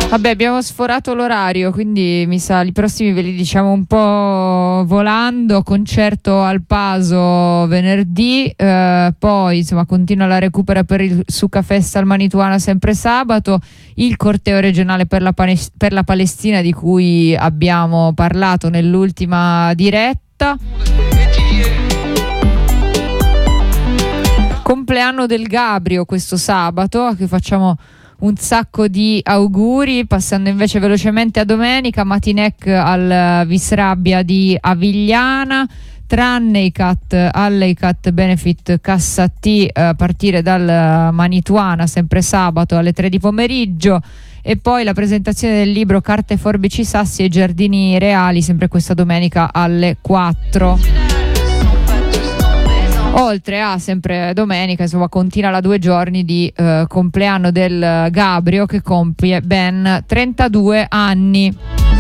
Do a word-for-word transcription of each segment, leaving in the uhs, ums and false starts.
Vabbè, abbiamo sforato l'orario, quindi mi sa i prossimi ve li diciamo un po' volando. Concerto al Paso venerdì, eh, poi insomma continua la recupera per il Succa Festa al Manituana sempre sabato, il corteo regionale per la, Panes- per la Palestina di cui abbiamo parlato nell'ultima diretta. Compleanno del Gabrio questo sabato, a cui facciamo un sacco di auguri. Passando invece velocemente a domenica, Matinec al Visrabbia di Avigliana, Tranneicat all'Eicat Benefit Cassa T a partire dal Manituana sempre sabato alle tre di pomeriggio, e poi la presentazione del libro Carte, Forbici, Sassi e Giardini Reali sempre questa domenica alle quattro. Oltre a sempre domenica, insomma, continua la due giorni di eh, compleanno del Gabrio, che compie ben trentadue anni.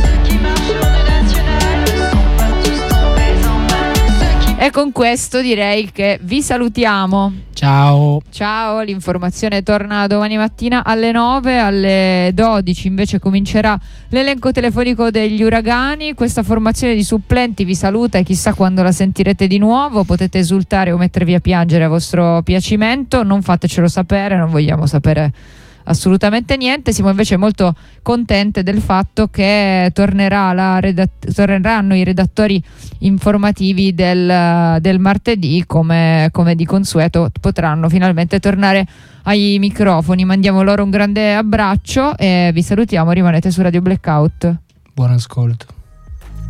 E con questo direi che vi salutiamo. Ciao. Ciao, l'informazione torna domani mattina alle nove, alle dodici invece comincerà l'elenco telefonico degli uragani. Questa formazione di supplenti vi saluta e chissà quando la sentirete di nuovo. Potete esultare o mettervi a piangere a vostro piacimento, non fatecelo sapere, non vogliamo sapere assolutamente niente. Siamo invece molto contente del fatto che tornerà la redat- torneranno i redattori informativi del, del martedì, come, come di consueto potranno finalmente tornare ai microfoni. Mandiamo loro un grande abbraccio e vi salutiamo. Rimanete su Radio Blackout. Buon ascolto.